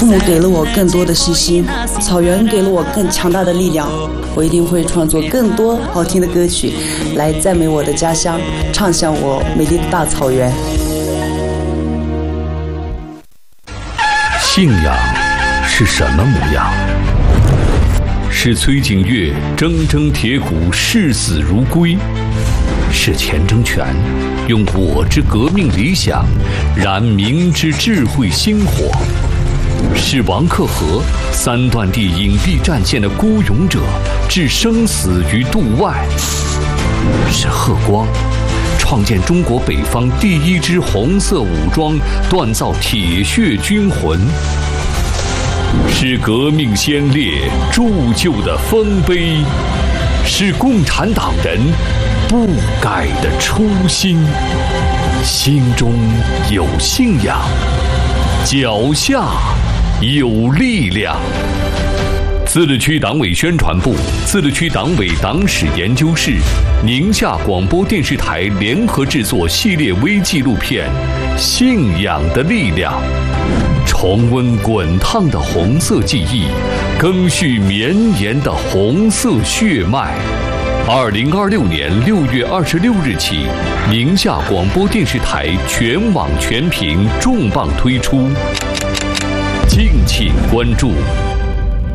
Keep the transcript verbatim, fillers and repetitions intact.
父母给了我更多的信心，草原给了我更强大的力量。我一定会创作更多好听的歌曲，来赞美我的家乡，唱响我美丽的大草原。 信仰是什么模样？是崔景岳铮铮铁骨，视死如归；是钱钟全用我之革命理想燃明之智慧星火；是王克和三段地隐蔽战线的孤勇者，置生死于度外；是贺光创建中国北方第一支红色武装，锻造铁血军魂；是革命先烈铸就的丰碑，是共产党人不改的初心。心中有信仰，脚下有力量。自治区党委宣传部、自治区党委党史研究室、宁夏广播电视台联合制作系列微纪录片《信仰的力量》，重温滚烫的红色记忆，更续绵延的红色血脉。二零二六年六月二十六日起，宁夏广播电视台全网全屏重磅推出，敬请关注。